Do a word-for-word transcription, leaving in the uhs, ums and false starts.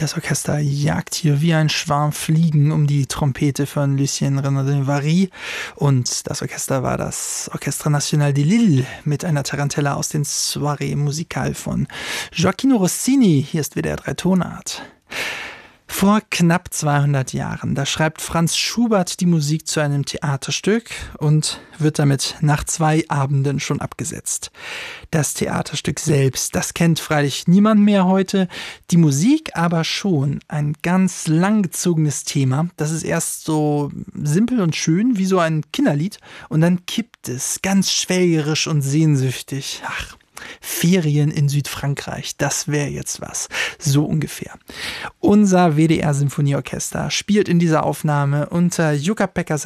Das Orchester jagt hier wie ein Schwarm Fliegen um die Trompete von Lucien René-Vary. Und das Orchester war das Orchestre National de Lille mit einer Tarantella aus den Soirées Musicales von Gioacchino Rossini. Hier ist wieder der Tonart. Vor knapp zweihundert Jahren, da schreibt Franz Schubert die Musik zu einem Theaterstück und wird damit nach zwei Abenden schon abgesetzt. Das Theaterstück selbst, das kennt freilich niemand mehr heute, die Musik aber schon. Ein ganz langgezogenes Thema, das ist erst so simpel und schön wie so ein Kinderlied und dann kippt es ganz schwelgerisch und sehnsüchtig. Ach, Ferien in Südfrankreich, das wäre jetzt was. So ungefähr. Unser W D R-Symphonieorchester spielt in dieser Aufnahme unter Jukka-Pekka